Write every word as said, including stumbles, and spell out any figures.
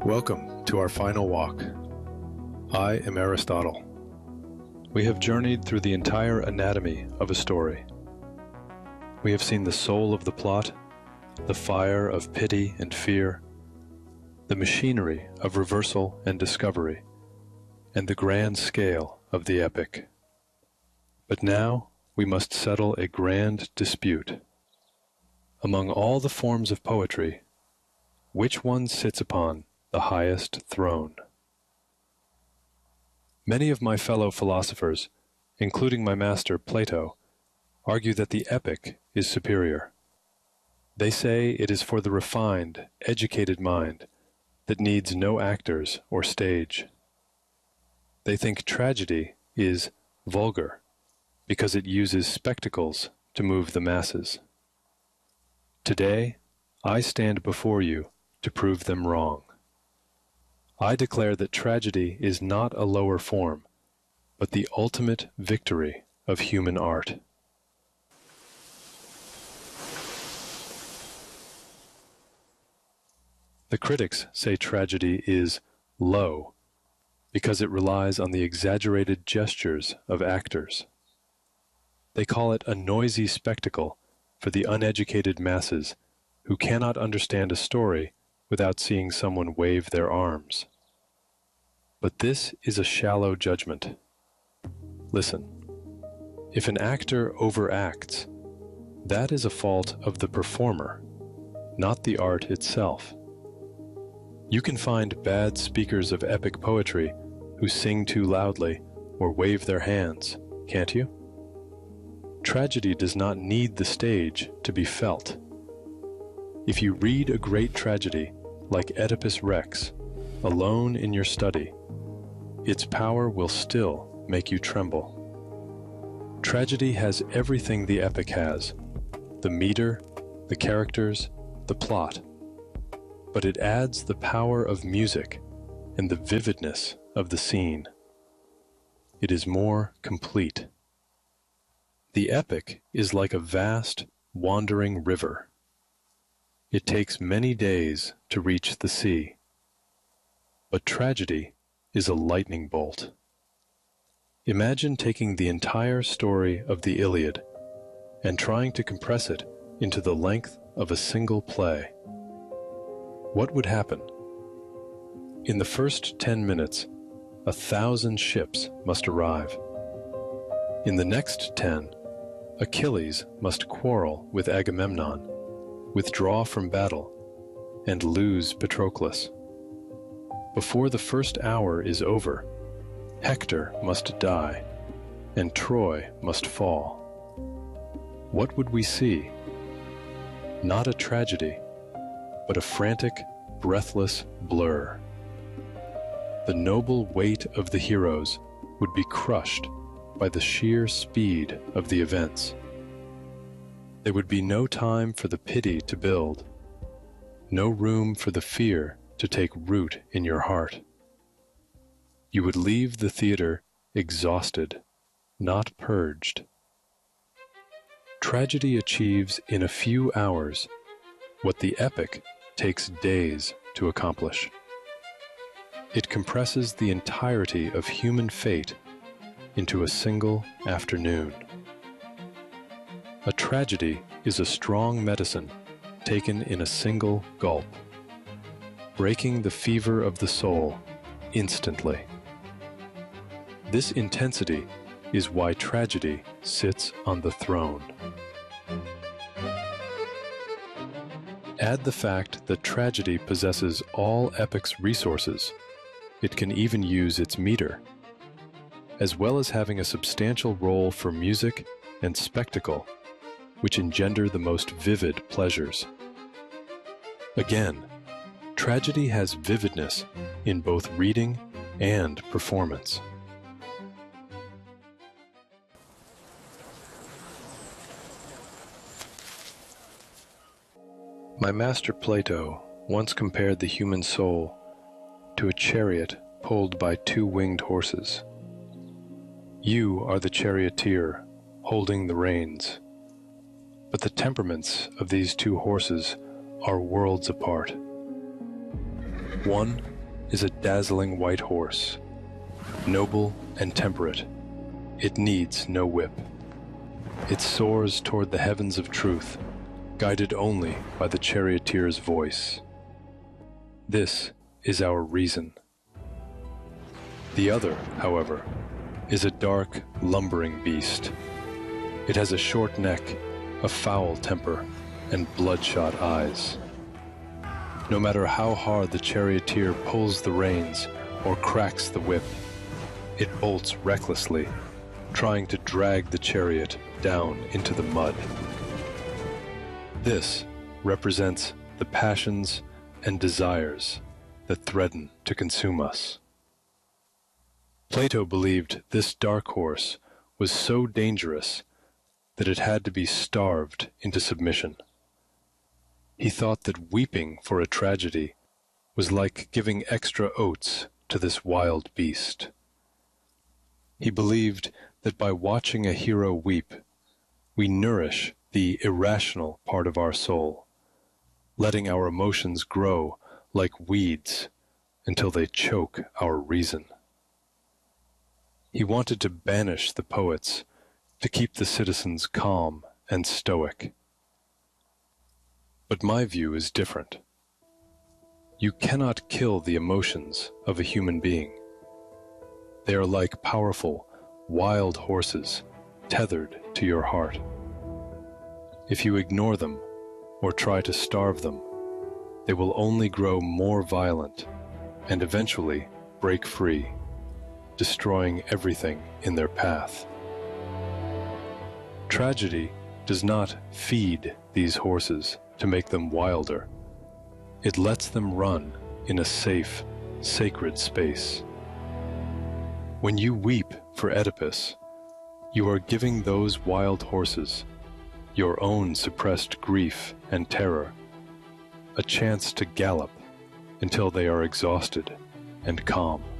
Welcome to our final walk. I am Aristotle. We have journeyed through the entire anatomy of a story. We have seen the soul of the plot, the fire of pity and fear, the machinery of reversal and discovery, and the grand scale of the epic. But now we must settle a grand dispute. Among all the forms of poetry, which one sits upon the highest throne? Many of my fellow philosophers, including my master Plato, argue that the epic is superior. They say it is for the refined, educated mind that needs no actors or stage. They think tragedy is vulgar because it uses spectacles to move the masses. Today, I stand before you to prove them wrong. I declare that tragedy is not a lower form, but the ultimate victory of human art. The critics say tragedy is low because it relies on the exaggerated gestures of actors. They call it a noisy spectacle for the uneducated masses who cannot understand a story without seeing someone wave their arms. But this is a shallow judgment. Listen, if an actor overacts, that is a fault of the performer, not the art itself. You can find bad speakers of epic poetry who sing too loudly or wave their hands, can't you? Tragedy does not need the stage to be felt. If you read a great tragedy, like Oedipus Rex, alone in your study, its power will still make you tremble. Tragedy has everything the epic has: the meter, the characters, the plot. But it adds the power of music and the vividness of the scene. It is more complete. The epic is like a vast, wandering river. It takes many days to reach the sea. But tragedy is a lightning bolt. Imagine taking the entire story of the Iliad and trying to compress it into the length of a single play. What would happen? In the first ten minutes, a thousand ships must arrive. In the next ten, Achilles must quarrel with Agamemnon, withdraw from battle, and lose Patroclus. Before the first hour is over, Hector must die, and Troy must fall. What would we see? Not a tragedy, but a frantic, breathless blur. The noble weight of the heroes would be crushed by the sheer speed of the events. There would be no time for the pity to build, no room for the fear to take root in your heart. You would leave the theater exhausted, not purged. Tragedy achieves in a few hours what the epic takes days to accomplish. It compresses the entirety of human fate into a single afternoon. A tragedy is a strong medicine taken in a single gulp, breaking the fever of the soul instantly. This intensity is why tragedy sits on the throne. Add the fact that tragedy possesses all epic's resources. It can even use its meter, as well as having a substantial role for music and spectacle, which engender the most vivid pleasures. Again, tragedy has vividness in both reading and performance. My master Plato once compared the human soul to a chariot pulled by two winged horses. You are the charioteer holding the reins, but the temperaments of these two horses are worlds apart. One is a dazzling white horse, noble and temperate. It needs no whip. It soars toward the heavens of truth, guided only by the charioteer's voice. This is our reason. The other, however, is a dark, lumbering beast. It has a short neck, a foul temper, and bloodshot eyes. No matter how hard the charioteer pulls the reins or cracks the whip, it bolts recklessly, trying to drag the chariot down into the mud. This represents the passions and desires that threaten to consume us. Plato believed this dark horse was so dangerous that it had to be starved into submission. He thought that weeping for a tragedy was like giving extra oats to this wild beast. He believed that by watching a hero weep, we nourish the irrational part of our soul, letting our emotions grow like weeds until they choke our reason. He wanted to banish the poets to keep the citizens calm and stoic. But my view is different. You cannot kill the emotions of a human being. They are like powerful, wild horses tethered to your heart. If you ignore them or try to starve them, they will only grow more violent and eventually break free, destroying everything in their path. Tragedy does not feed these horses to make them wilder. It lets them run in a safe, sacred space. When you weep for Oedipus, you are giving those wild horses, your own suppressed grief and terror, a chance to gallop until they are exhausted and calm.